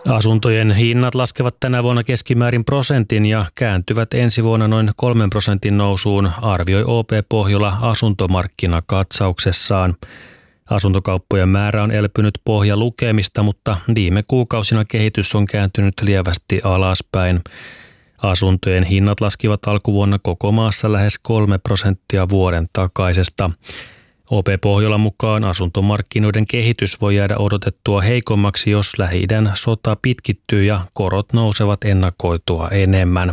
Asuntojen hinnat laskevat tänä vuonna keskimäärin 1% ja kääntyvät ensi vuonna noin 3% nousuun, arvioi OP Pohjola asuntomarkkinakatsauksessaan. Asuntokauppojen määrä on elpynyt pohjalukemista, mutta viime kuukausina kehitys on kääntynyt lievästi alaspäin. Asuntojen hinnat laskivat alkuvuonna koko maassa lähes 3% vuoden takaisesta. OP Pohjolan mukaan asuntomarkkinoiden kehitys voi jäädä odotettua heikommaksi, jos Lähi-idän sota pitkittyy ja korot nousevat ennakoitua enemmän.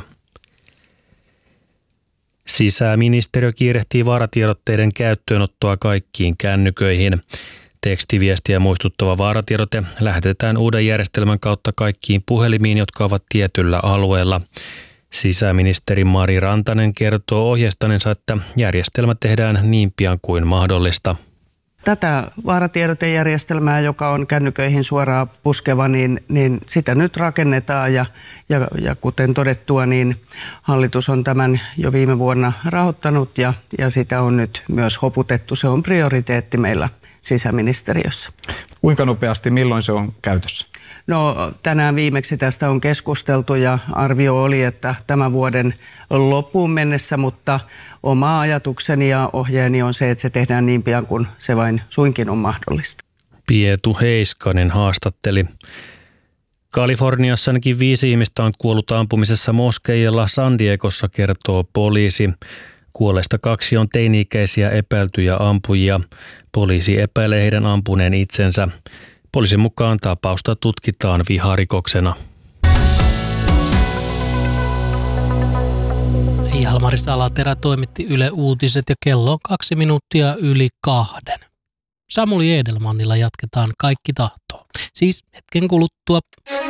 Sisäministeriö kiirehtii vaaratiedotteiden käyttöönottoa kaikkiin kännyköihin. Tekstiviestiä muistuttava vaaratiedote lähetetään uuden järjestelmän kautta kaikkiin puhelimiin, jotka ovat tietyllä alueella. Sisäministeri Mari Rantanen kertoo ohjeistaneensa, että järjestelmä tehdään niin pian kuin mahdollista. Tätä vaaratiedotejärjestelmää, joka on kännyköihin suoraan puskeva, niin sitä nyt rakennetaan ja kuten todettua, niin hallitus on tämän jo viime vuonna rahoittanut ja sitä on nyt myös hoputettu. Se on prioriteetti meillä sisäministeriössä. Kuinka nopeasti, milloin se on käytössä? No tänään viimeksi tästä on keskusteltu ja arvio oli, että tämän vuoden loppuun mennessä, mutta oma ajatukseni ja ohjeeni on se, että se tehdään niin pian kuin se vain suinkin on mahdollista. Pietu Heiskanen haastatteli. Kaliforniassa ainakin 5 ihmistä on kuollut ampumisessa moskeijalla San Diegossa, kertoo poliisi. Kuolleista 2 on teini-ikäisiä epäiltyjä ampujia. Poliisi epäilee heidän ampuneen itsensä. Poliisin mukaan tapausta tutkitaan viharikoksena. Jalmari Salaterä toimitti Yle Uutiset ja kello on 2 minuuttia yli 2. Samuli Edelmannilla jatketaan Kaikki tahtoo. Siis hetken kuluttua.